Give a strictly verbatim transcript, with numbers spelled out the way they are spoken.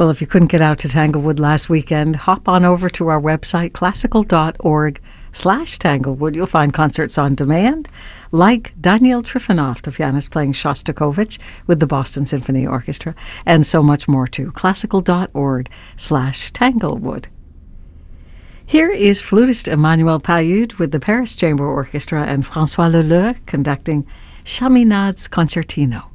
Well, if you couldn't get out to Tanglewood last weekend, hop on over to our website, classical.org slash Tanglewood. You'll find concerts on demand, like Daniel Trifonov, the pianist playing Shostakovich with the Boston Symphony Orchestra, and so much more too. classical.org slash Tanglewood. Here is flutist Emmanuel Payud with the Paris Chamber Orchestra and François Leleu conducting Chaminade's Concertino.